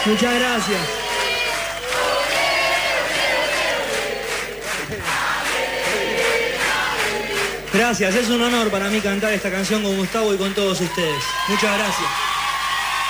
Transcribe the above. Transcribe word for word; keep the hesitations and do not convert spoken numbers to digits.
Muchas gracias. Gracias, es un honor para mí cantar esta canción con Gustavo y con todos ustedes. Muchas gracias.